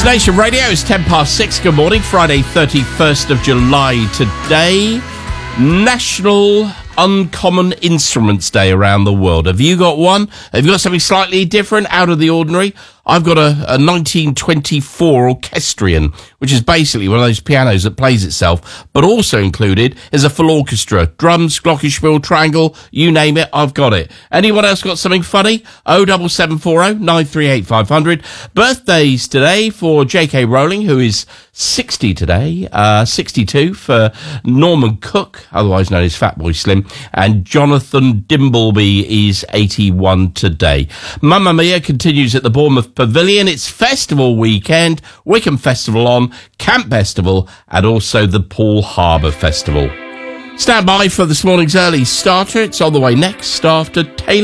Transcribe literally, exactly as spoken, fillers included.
Nation Radio is ten past six. Good morning, Friday, thirty-first of July today. National Uncommon Instruments Day around the world. Have you got one? Have you got something slightly different, out of the ordinary? I've got a, a nineteen twenty-four orchestrion, which is basically one of those pianos that plays itself, but also included is a full orchestra. Drums, glockenspiel, triangle, you name it, I've got it. Anyone else got something funny? oh seven seven four oh nine three eight five hundred. Birthdays today for J K Rowling, who is sixty today, uh, sixty-two for Norman Cook, otherwise known as Fatboy Slim, and Jonathan Dimbleby is eighty-one today. Mamma Mia continues at the Bournemouth Pavilion. It's festival weekend, Wickham Festival on, Camp Festival, and also the Poole Harbour Festival. Stand by for this morning's early starter. It's on the way next after Taylor.